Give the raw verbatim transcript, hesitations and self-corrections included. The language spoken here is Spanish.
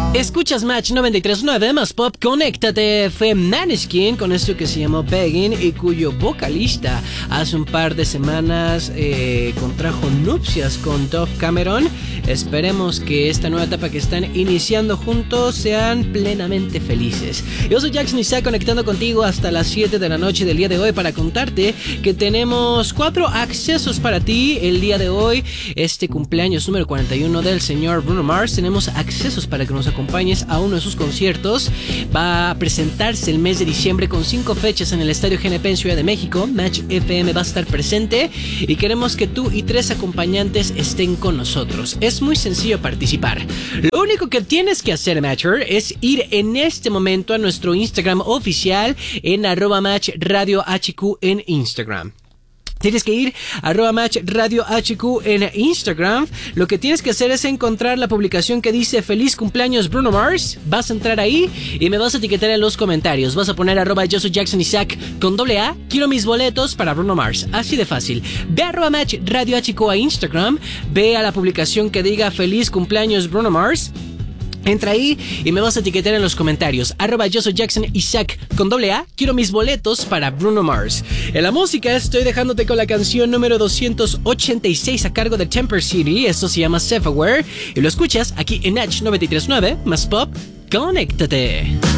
Escuchas Match noventa y tres punto nueve más Pop, conéctate. Fue Maneskin con esto que se llamó Begging y cuyo vocalista hace un par de semanas eh, contrajo nupcias con Dove Cameron. Esperemos que esta nueva etapa que están iniciando juntos sean plenamente felices. Yo soy Jackson Isaac, conectando contigo hasta las siete de la noche del día de hoy para contarte que tenemos cuatro accesos para ti el día de hoy. Este cumpleaños número cuarenta y uno del señor Bruno Mars. Tenemos accesos para que nos acompañes a uno de sus conciertos. Va a presentarse el mes de diciembre con cinco fechas en el Estadio G N P en Ciudad de México. Match F M va a estar presente y queremos que tú y tres acompañantes estén con nosotros. Es muy sencillo participar. Lo único que tienes que hacer, Matcher, es ir en este momento a nuestro Instagram oficial en arroba match radio H Q en Instagram. Tienes que ir a arroba match radio H Q en Instagram. Lo que tienes que hacer es encontrar la publicación que dice feliz cumpleaños Bruno Mars. Vas a entrar ahí y me vas a etiquetar en los comentarios. Vas a poner arroba yo soy Jackson Isaac con doble A. Quiero mis boletos para Bruno Mars. Así de fácil. Ve a arroba match radio H Q a Instagram. Ve a la publicación que diga feliz cumpleaños Bruno Mars. Entra ahí y me vas a etiquetar en los comentarios. Arroba yo soy Jackson Isaac con doble A. Quiero mis boletos para Bruno Mars. En la música estoy dejándote con la canción número doscientos ochenta y seis a cargo de Temper City. Esto se llama Self-Aware y lo escuchas aquí en Match noventa y tres punto nueve más Pop. Conéctate.